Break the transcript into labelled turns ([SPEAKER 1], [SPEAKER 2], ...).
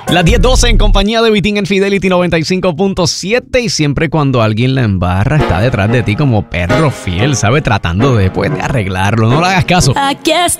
[SPEAKER 1] Las 10:12 en compañía de Vitín en Fidelity 95.7 y siempre cuando alguien la embarra está detrás de ti como perro fiel, ¿sabe? Tratando de arreglarlo. No le hagas caso.
[SPEAKER 2] Aquí está.